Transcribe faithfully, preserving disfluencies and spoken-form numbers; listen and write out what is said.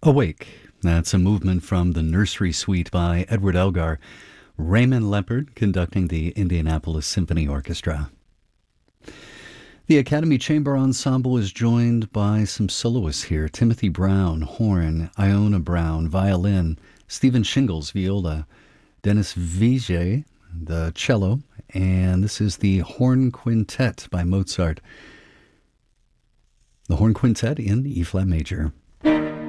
Awake. That's a movement from the Nursery Suite by Edward Elgar. Raymond Leppard conducting the Indianapolis Symphony Orchestra. The Academy Chamber Ensemble is joined by some soloists here. Timothy Brown, horn, Iona Brown, violin, Stephen Shingles, viola, Dennis Vijay, the cello, and this is the Horn Quintet by Mozart. The Horn Quintet in E-flat major.